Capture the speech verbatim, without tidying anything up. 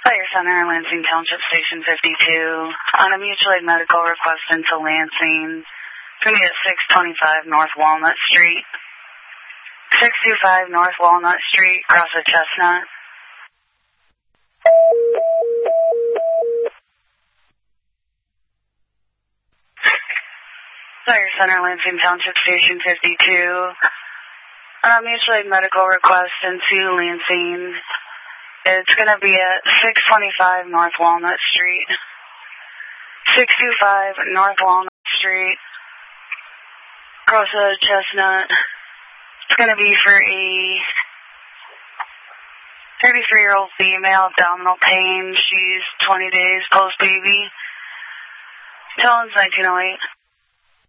Fire Center, Lansing Township Station fifty-two. On a mutual aid medical request into Lansing. It's going to be at six twenty-five North Walnut Street. six twenty-five North Walnut Street, across the Chestnut. Fire Center, Lansing Township Station fifty-two. On a mutual aid medical request into Lansing. It's going to be at six twenty-five North Walnut Street. six twenty-five North Walnut Street. Across the Chestnut. It's going to be for a thirty-three-year-old female, abdominal pain. She's twenty days post-baby. Tones nineteen oh eight.